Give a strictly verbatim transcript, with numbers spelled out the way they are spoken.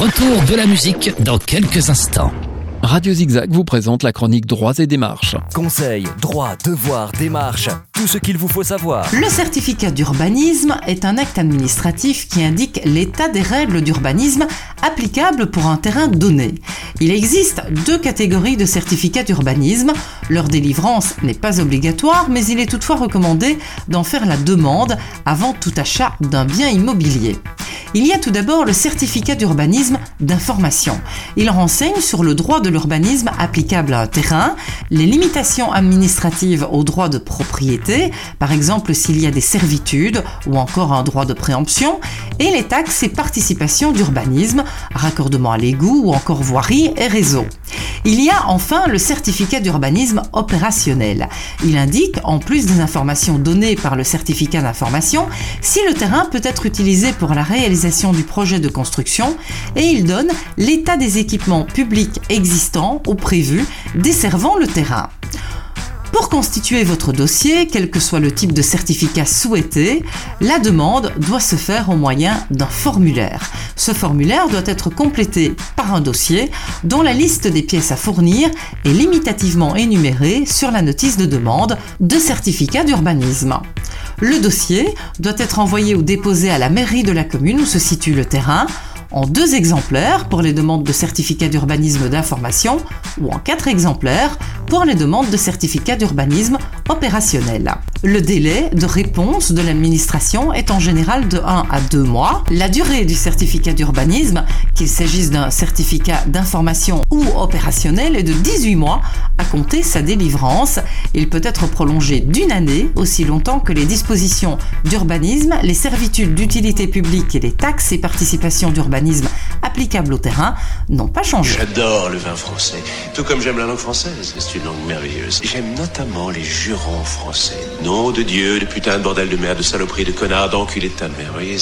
Retour de la musique dans quelques instants. Radio Zigzag vous présente la chronique Droits et démarches. Conseils, droits, devoirs, démarches, tout ce qu'il vous faut savoir. Le certificat d'urbanisme est un acte administratif qui indique l'état des règles d'urbanisme applicables pour un terrain donné. Il existe deux catégories de certificats d'urbanisme. Leur délivrance n'est pas obligatoire, mais il est toutefois recommandé d'en faire la demande avant tout achat d'un bien immobilier. Il y a tout d'abord le certificat d'urbanisme d'information. Il renseigne sur le droit de l'urbanisme applicable à un terrain, les limitations administratives au droit de propriété, par exemple s'il y a des servitudes ou encore un droit de préemption, et les taxes et participations d'urbanisme, raccordement à l'égout ou encore voirie et réseau. Il y a enfin le certificat d'urbanisme opérationnel. Il indique, en plus des informations données par le certificat d'information, si le terrain peut être utilisé pour la réalisation du projet de construction, et il donne l'état des équipements publics existants ou prévus desservant le terrain. Pour constituer votre dossier, quel que soit le type de certificat souhaité, la demande doit se faire au moyen d'un formulaire. Ce formulaire doit être complété par un dossier dont la liste des pièces à fournir est limitativement énumérée sur la notice de demande de certificat d'urbanisme. Le dossier doit être envoyé ou déposé à la mairie de la commune où se situe le terrain, en deux exemplaires pour les demandes de certificat d'urbanisme d'information ou en quatre exemplaires pour les demandes de certificat d'urbanisme opérationnel. Le délai de réponse de l'administration est en général de un à deux mois. La durée du certificat d'urbanisme, qu'il s'agisse d'un certificat d'information ou opérationnel, est de dix-huit mois à compter sa délivrance. Il peut être prolongé d'une année, aussi longtemps que les dispositions d'urbanisme, les servitudes d'utilité publique et les taxes et participations d'urbanisme applicables au terrain n'ont pas changé. J'adore le vin français, tout comme j'aime la langue française, c'est une langue merveilleuse. J'aime notamment les jurons français. Nom de Dieu, de putain de bordel de merde, de saloperie, de connard, d'enculé de ta mère, voyez.